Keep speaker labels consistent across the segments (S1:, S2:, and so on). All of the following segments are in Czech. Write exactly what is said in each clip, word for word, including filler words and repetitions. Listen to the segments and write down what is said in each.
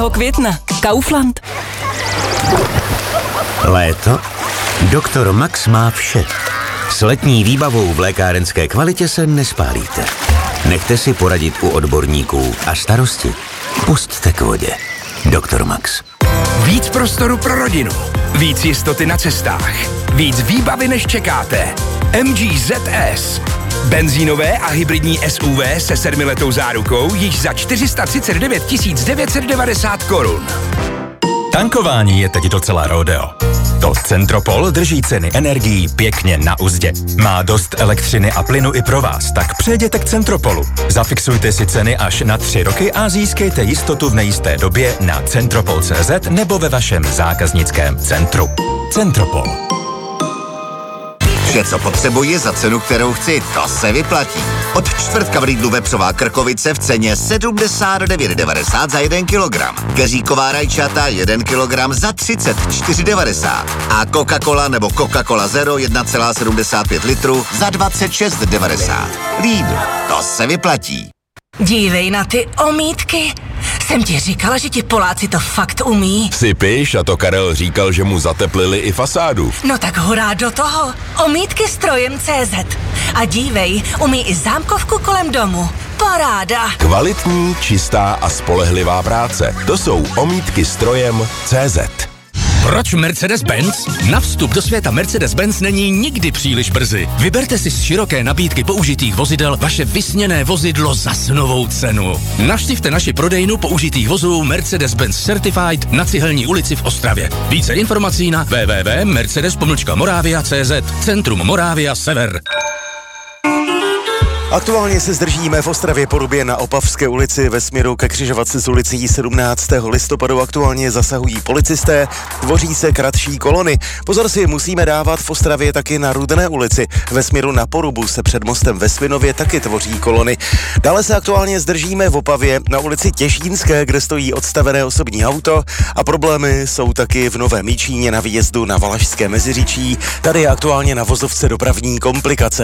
S1: května. Kaufland.
S2: Léto? Doktor Max má vše. S letní výbavou v lékárenské kvalitě se nespálíte. Nechte si poradit u odborníků a starosti pusťte k vodě. Doktor Max.
S3: Víc prostoru pro rodinu. Víc jistoty na cestách. Víc výbavy, než čekáte. M G Z S. Benzínové a hybridní S U V se sedmiletou zárukou již za čtyři sta třicet devět tisíc devět set devadesát korun.
S4: Tankování je teď docela rodeo. To Centropol drží ceny energií pěkně na uzdě. Má dost elektřiny a plynu i pro vás, tak přejděte k Centropolu. Zafixujte si ceny až na tři roky a získejte jistotu v nejisté době na centropol tečka cé zet nebo ve vašem zákaznickém centru. Centropol.
S5: Vše, co potřebuji za cenu, kterou chci, to se vyplatí. Od čtvrtka v Lidlu vepřová krkovice v ceně sedmdesát devět devadesát za jeden kilogram. Keříková rajčata jeden kilogram za třicet čtyři devadesát. A Coca-Cola nebo Coca-Cola Zero jedna celá sedmdesát pět litru za dvacet šest devadesát. Lidl, to se vyplatí.
S6: Dívej na ty omítky. Jsem ti říkala, že ti Poláci to fakt umí.
S7: Sypiš, a to Karel říkal, že mu zateplili i fasádu.
S6: No tak hurá do toho. Omítky strojem tečka cé zet. A dívej, umí i zámkovku kolem domu. Paráda.
S7: Kvalitní, čistá a spolehlivá práce. To jsou omítky strojem tečka cé zet.
S3: Proč Mercedes-Benz? Na vstup do světa Mercedes-Benz není nikdy příliš brzy. Vyberte si z široké nabídky použitých vozidel vaše vysněné vozidlo za snovou cenu. Navštivte naši prodejnu použitých vozů Mercedes-Benz Certified na Cihelní ulici v Ostravě. Více informací na w w w tečka mercedes pomlčka moravia tečka cé zet. Centrum Moravia Sever.
S8: Aktuálně se zdržíme v Ostravě Porubě na Opavské ulici ve směru ke křižovatce s ulicí sedmnáctého listopadu. Aktuálně zasahují policisté, tvoří se kratší kolony. Pozor si musíme dávat v Ostravě taky na Rudné ulici. Ve směru na Porubu se před mostem ve Svinově taky tvoří kolony. Dále se aktuálně zdržíme v Opavě na ulici Těšínské, kde stojí odstavené osobní auto a problémy jsou taky v Novém Jičíně na výjezdu na Valašské Meziříčí. Tady je aktuálně na vozovce dopravní komplikace.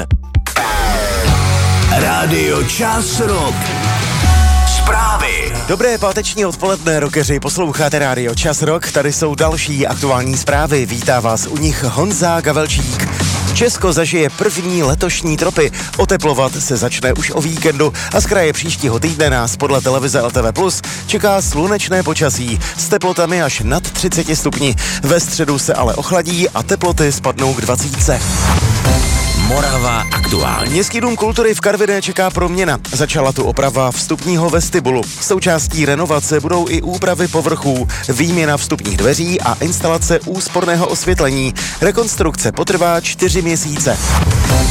S5: Rádio Čas Rock. Zprávy.
S8: Dobré páteční odpoledne, rockeři, posloucháte Rádio Čas Rock, tady jsou další aktuální zprávy, vítá vás u nich Honza Gavelčík. Česko zažije první letošní tropy, oteplovat se začne už o víkendu a z kraje příštího týdne nás podle televize L T V plus čeká slunečné počasí s teplotami až nad třiceti stupni. Ve středu se ale ochladí a teploty spadnou k dvacítce.
S2: Morava aktuálně.
S8: Městský dům kultury v Karviné čeká proměna. Začala tu oprava vstupního vestibulu. Součástí renovace budou i úpravy povrchů, výměna vstupních dveří a instalace úsporného osvětlení. Rekonstrukce potrvá čtyři měsíce.